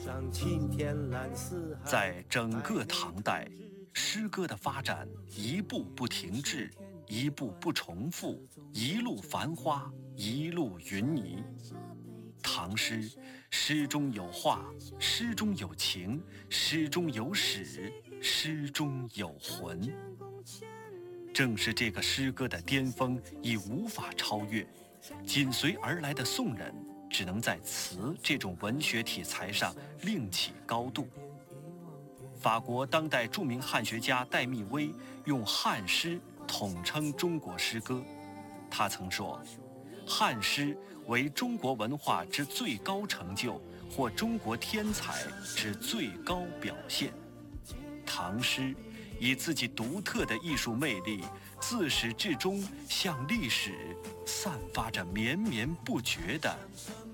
在整个唐代，诗歌的发展一步不停滞，一步不重复，一路繁花，一路云泥。唐诗，诗中有画，诗中有情，诗中有史，诗中有魂。正是这个诗歌的巅峰已无法超越，紧随而来的宋人只能在词这种文学题材上另起高度。法国当代著名汉学家戴密威用汉诗统称中国诗歌。他曾说，汉诗为中国文化之最高成就，或中国天才之最高表现。唐诗以自己独特的艺术魅力，自始至终向历史散发着绵绵不绝的